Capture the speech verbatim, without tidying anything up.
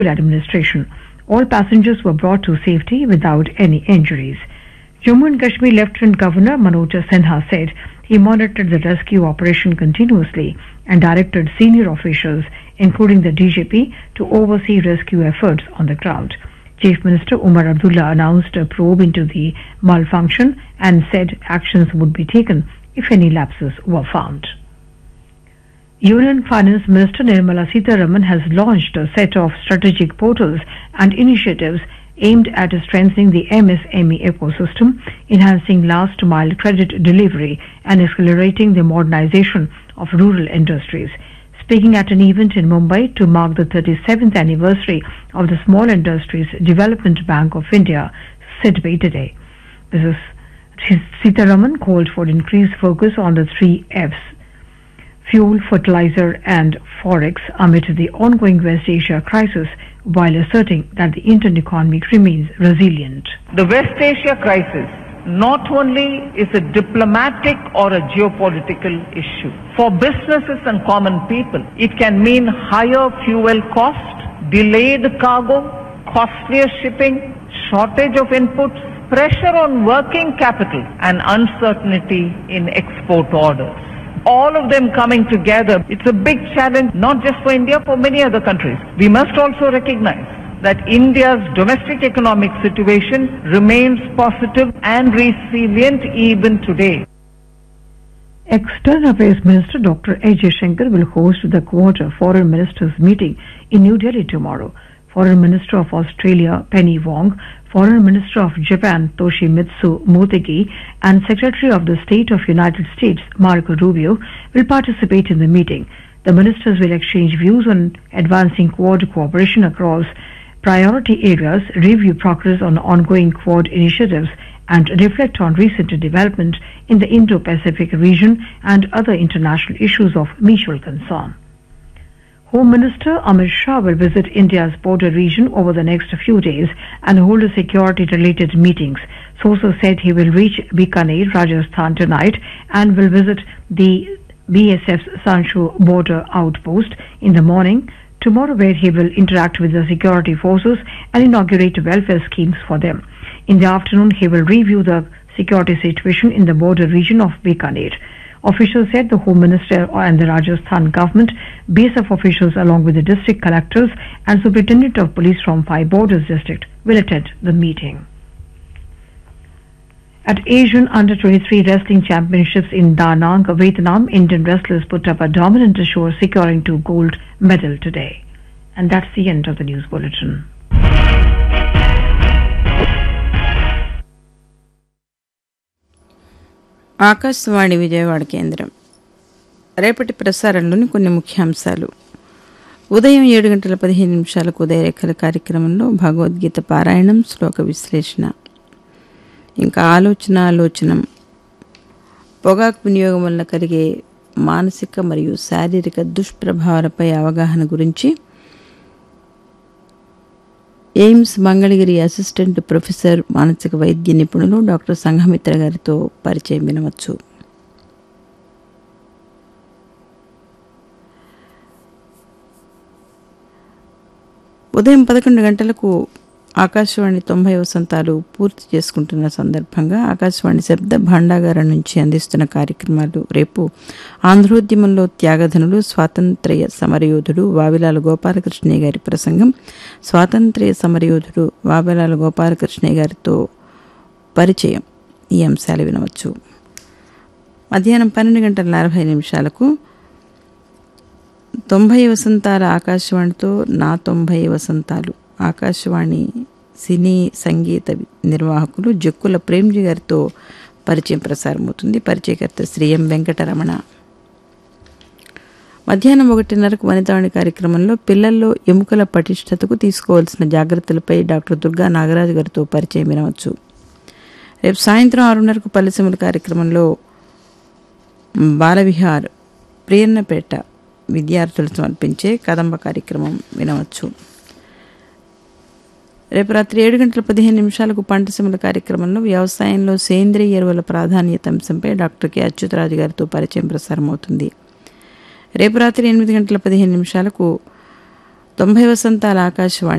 administration. All passengers were brought to safety without any injuries. Jammu and Kashmir Lieutenant Governor Manoj Sinha said he monitored the rescue operation continuously and directed senior officials, including the D G P, to oversee rescue efforts on the ground. Chief Minister Umar Abdullah announced a probe into the malfunction and said actions would be taken if any lapses were found. Union Finance Minister Nirmala Sitharaman has launched a set of strategic portals and initiatives aimed at strengthening the M S M E ecosystem, enhancing last-mile credit delivery, and accelerating the modernization of rural industries. Speaking at an event in Mumbai to mark the thirty-seventh anniversary of the Small Industries Development Bank of India, S I D B I today, Missus Sitharaman called for increased focus on the three F's: fuel, fertilizer, and forex amid the ongoing West Asia crisis, while asserting that the Indian economy remains resilient. The West Asia crisis not only is a diplomatic or a geopolitical issue. For businesses and common people, it can mean higher fuel cost, delayed cargo, costlier shipping, shortage of inputs, pressure on working capital, and uncertainty in export orders. All of them coming together, it's a big challenge, not just for India, for many other countries. We must also recognize that India's domestic economic situation remains positive and resilient even today. External Affairs Minister Doctor A. Jaishankar will host the Quad Foreign Ministers meeting in New Delhi tomorrow. Foreign Minister of Australia Penny Wong, Foreign Minister of Japan Toshimitsu Motegi, and Secretary of the State of United States Marco Rubio will participate in the meeting. The ministers will exchange views on advancing Quad cooperation across priority areas, review progress on ongoing Quad initiatives, and reflect on recent development in the Indo-Pacific region and other international issues of mutual concern. Home Minister Amit Shah will visit India's border region over the next few days and hold security-related meetings. Sources said he will reach Bikaner, Rajasthan tonight and will visit the B S F's Sancho border outpost in the morning tomorrow, where he will interact with the security forces and inaugurate welfare schemes for them. In the afternoon, he will review the security situation in the border region of Bikaner. Officials said the Home Minister and the Rajasthan government, B S F officials along with the district collectors and Superintendent of Police from five borders district will attend the meeting. At Asian Under twenty-three Wrestling Championships in Da Nang, Vietnam, Indian wrestlers put up a dominant show, securing two gold medals today. And that's the end of the news bulletin. Akashvani Vijayawada కేంద్రం. రేపటి ప్రసారంలోని కొన్ని ముఖ్యాంశాలు: ఉదయం ఏడు గంటల పదిహేను నిమిషాలకు ఉదయరేఖల కార్యక్రమంలో భగవద్గీత పారాయణం, శ్లోక విశ్లేషణ, ఇంకా ఆలోచన ఆలోచనం, పొగాకు వినియోగం వల్ల కలిగే మానసిక మరియు శారీరక దుష్ప్రభావాలపై అవగాహన గురించి ఎయిమ్స్ మంగళగిరి అసిస్టెంట్ ప్రొఫెసర్ మానసిక వైద్య నిపుణులు డాక్టర్ సంఘమిత్ర గారితో పరిచయం వినవచ్చు. ఉదయం పదకొండు గంటలకు ఆకాశవాణి తొంభై వసంతాలు పూర్తి చేసుకుంటున్న సందర్భంగా ఆకాశవాణి శబ్ద భాండాగారం నుంచి అందిస్తున్న కార్యక్రమాలు. రేపు ఆంధ్రోద్యమంలో త్యాగధనులు, స్వాతంత్ర్య సమరయోధుడు వావిలాల గోపాలకృష్ణయ్య గారి ప్రసంగం, స్వాతంత్ర్య సమరయోధుడు వావిలాల గోపాలకృష్ణయ్య గారితో పరిచయం, ఈ అంశాలు వినవచ్చు. మధ్యాహ్నం పన్నెండు గంటల నలభై నిమిషాలకు తొంభై వసంతాల ఆకాశవాణితో నా తొంభై వసంతాలు ఆకాశవాణి సినీ సంగీత నిర్వాహకులు జక్కుల ప్రేమ్జీ గారితో పరిచయం ప్రసారమవుతుంది. పరిచయకర్త శ్రీ ఎం వెంకటరమణ. మధ్యాహ్నం ఒకటిన్నరకు వనితావాణి కార్యక్రమంలో పిల్లల్లో ఎముకల పటిష్టతకు తీసుకోవాల్సిన జాగ్రత్తలపై డాక్టర్ దుర్గా నాగరాజు గారితో పరిచయం వినవచ్చు. రేపు సాయంత్రం ఆరున్నరకు పల్లెసీమల కార్యక్రమంలో బాలవిహార్ ప్రియన్నపేట విద్యార్థులు సమర్పించే కదంబ కార్యక్రమం వినవచ్చు. రేపు రాత్రి ఏడు గంటల పదిహేను నిమిషాలకు పంటసీమల కార్యక్రమంలో వ్యవసాయంలో సేంద్రియ ఎరువుల ప్రాధాన్యత అంశంపై డాక్టర్ కె అచ్యుతరాజు గారితో పరిచయం ప్రసారం అవుతుంది. రేపు రాత్రి ఎనిమిది గంటల పదిహేను నిమిషాలకు తొంభై వసంతాల ఆకాశవాణి